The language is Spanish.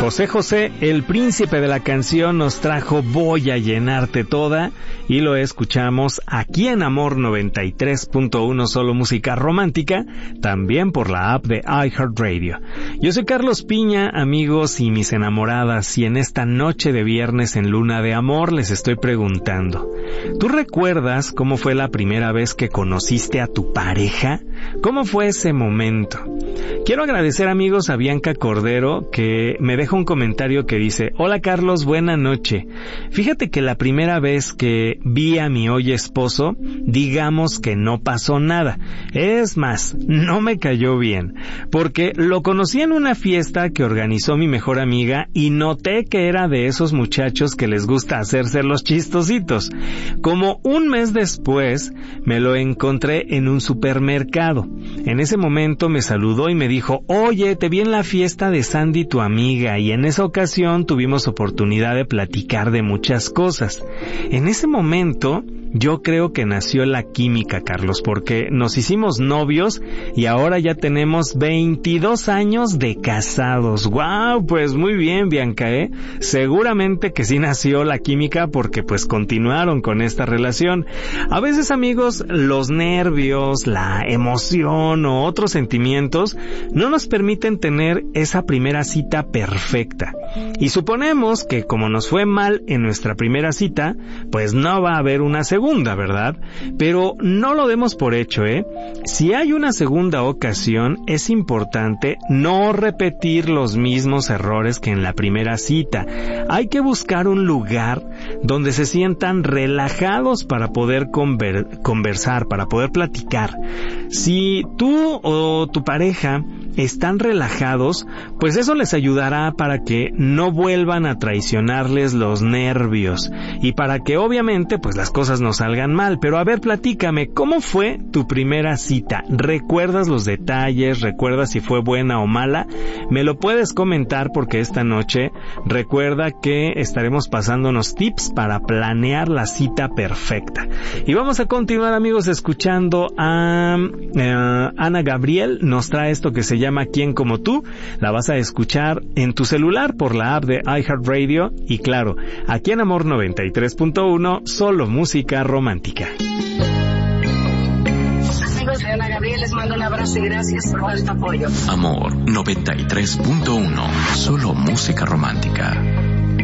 José José, el príncipe de la canción, nos trajo Voy a llenarte toda y lo escuchamos aquí en Amor 93.1, solo música romántica, también por la app de iHeartRadio. Yo soy Carlos Piña, amigos y mis enamoradas, y en esta noche de viernes en Luna de Amor les estoy preguntando, ¿tú recuerdas cómo fue la primera vez que conociste a tu pareja? ¿Cómo fue ese momento? Quiero agradecer, amigos, a Bianca Cordero, que me deja un comentario que dice: hola Carlos, buena noche. Fíjate que la primera vez que vi a mi hoy esposo, digamos que no pasó nada. Es más, no me cayó bien, porque lo conocí en una fiesta que organizó mi mejor amiga y noté que era de esos muchachos que les gusta hacerse los chistositos. Como un mes después, me lo encontré en un supermercado. En ese momento me saludó y me dijo: oye, te vi en la fiesta de Sandy, tu amiga, y en esa ocasión tuvimos oportunidad de platicar de muchas cosas. En ese momento yo creo que nació la química, Carlos, porque nos hicimos novios y ahora ya tenemos 22 años de casados. ¡Wow! Pues muy bien, Bianca, ¿eh? Seguramente que sí nació la química porque pues continuaron con esta relación. A veces, amigos, los nervios, la emoción o otros sentimientos no nos permiten tener esa primera cita perfecta. Y suponemos que como nos fue mal en nuestra primera cita, pues no va a haber una segunda, ¿verdad? Pero no lo demos por hecho, ¿eh? Si hay una segunda ocasión, es importante no repetir los mismos errores que en la primera cita. Hay que buscar un lugar donde se sientan relajados para poder conversar, para poder platicar. Si tú o tu pareja están relajados, pues eso les ayudará para que no vuelvan a traicionarles los nervios y para que obviamente pues las cosas no salgan mal. Pero a ver, platícame, ¿cómo fue tu primera cita? ¿Recuerdas los detalles? ¿Recuerdas si fue buena o mala? Me lo puedes comentar porque esta noche recuerda que estaremos pasándonos tips para planear la cita perfecta. Y vamos a continuar, amigos, escuchando a Ana Gabriel. Nos trae esto que se llama ¿Quién como tú? La vas a escuchar en tu celular por la app de iHeartRadio y claro, aquí en Amor 93.1, solo música romántica. Amigos de Ana Gabriel, les mando un abrazo y gracias por todo este apoyo. Amor 93.1, solo música romántica.